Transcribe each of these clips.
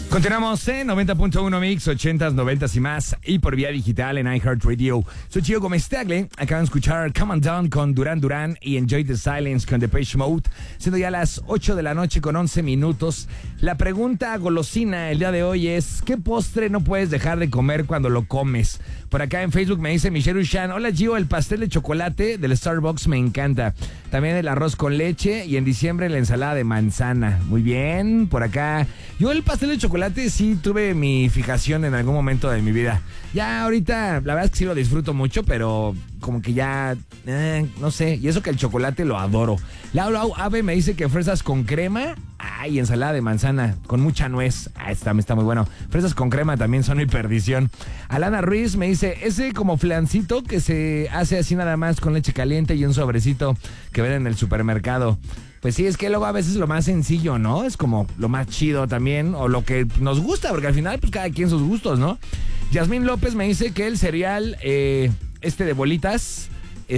Continuamos en 90.1 Mix, 80s, 90s y más, y por vía digital en iHeartRadio. Soy Gio Gómez-Tagle. Acaban de escuchar Come On Down con Duran Duran y Enjoy the Silence con Depeche Mode, siendo ya las 8 de la noche con 11 minutos. La pregunta golosina el día de hoy es: ¿qué postre no puedes dejar de comer cuando lo comes? Por acá en Facebook me dice Michelle Ushan: hola Gio, el pastel de chocolate del Starbucks me encanta. También el arroz con leche y en diciembre la ensalada de manzana. Muy bien, por acá. Yo el pastel de chocolate sí tuve mi fijación en algún momento de mi vida. Ya ahorita, la verdad es que sí lo disfruto mucho, pero como que ya, no sé. Y eso que el chocolate lo adoro. Laura Ave me dice que fresas con crema. Ay, ensalada de manzana con mucha nuez. Está muy bueno. Fresas con crema también son mi perdición. Alana Ruiz me dice, ese como flancito que se hace así nada más con leche caliente y un sobrecito que ven en el supermercado. Pues sí, es que luego a veces lo más sencillo, ¿no? Es como lo más chido también, o lo que nos gusta, porque al final, pues cada quien sus gustos, ¿no? Yasmín López me dice que el cereal, de bolitas,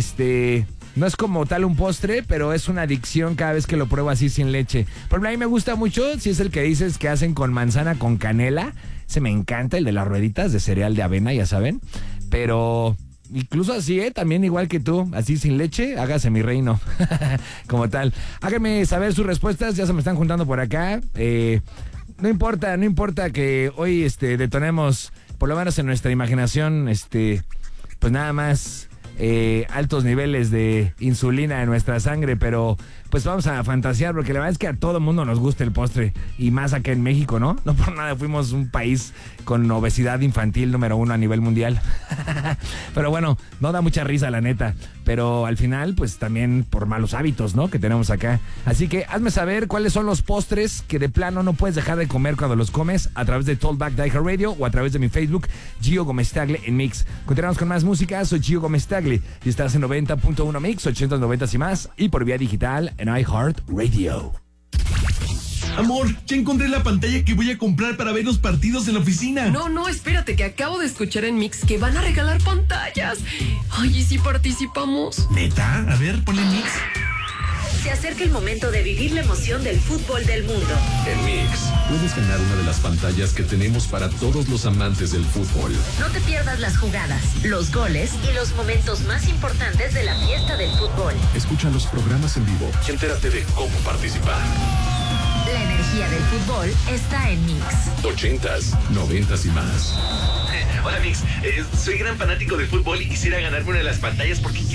no es como tal un postre, pero es una adicción cada vez que lo pruebo así sin leche. Por ejemplo, a mí me gusta mucho, si es el que dices que hacen con manzana con canela. Se me encanta el de las rueditas de cereal de avena, ya saben. Pero incluso así, también igual que tú, así sin leche, hágase mi reino. Como tal. Háganme saber sus respuestas, ya se me están juntando por acá. No importa que hoy detonemos, por lo menos en nuestra imaginación, pues nada más altos niveles de insulina en nuestra sangre, pero pues vamos a fantasear, porque la verdad es que a todo mundo nos gusta el postre, y más acá en México, ¿no? No por nada fuimos un país con obesidad infantil número 1 a nivel mundial. Pero bueno, no da mucha risa la neta, pero al final pues también por malos hábitos, ¿no? Que tenemos acá. Así que hazme saber cuáles son los postres que de plano no puedes dejar de comer cuando los comes, a través de Talkback de iHeartRadio o a través de mi Facebook, Gio Gómez-Tagle en Mix. Continuamos con más música, soy Gio Gómez-Tagle y estás en 90.1 Mix, 80s, 90s y más, y por vía digital en iHeartRadio. Amor, ya encontré la pantalla que voy a comprar para ver los partidos en la oficina. No, espérate, que acabo de escuchar en Mix que van a regalar pantallas. Ay, ¿y si participamos? ¿Neta? A ver, ponle Mix. Se acerca el momento de vivir la emoción del fútbol del mundo. En Mix, puedes ganar una de las pantallas que tenemos para todos los amantes del fútbol. No te pierdas las jugadas, los goles y los momentos más importantes de la fiesta del fútbol. Escucha los programas en vivo y entérate de cómo participar. La energía del fútbol está en Mix. 80s, 90s y más. Hola, Mix. Soy gran fanático del fútbol y quisiera ganarme una de las pantallas porque